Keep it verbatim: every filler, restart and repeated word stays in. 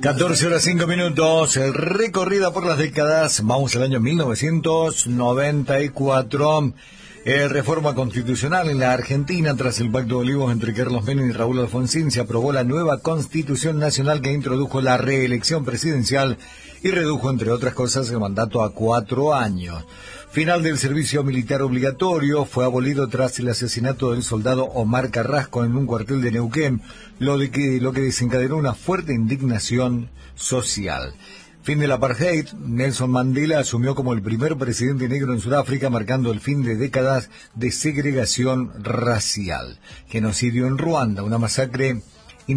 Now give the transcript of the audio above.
catorce horas cinco minutos, recorrida por las décadas, vamos al año mil novecientos noventa y cuatro. Eh, reforma constitucional en la Argentina. Tras el Pacto de Olivos entre Carlos Menem y Raúl Alfonsín, se aprobó la nueva Constitución Nacional que introdujo la reelección presidencial y redujo, entre otras cosas, el mandato a cuatro años. Final del servicio militar obligatorio. Fue abolido tras el asesinato del soldado Omar Carrasco en un cuartel de Neuquén, lo, de que, lo que desencadenó una fuerte indignación social. Fin del apartheid. Nelson Mandela asumió como el primer presidente negro en Sudáfrica, marcando el fin de décadas de segregación racial. Genocidio en Ruanda, una masacre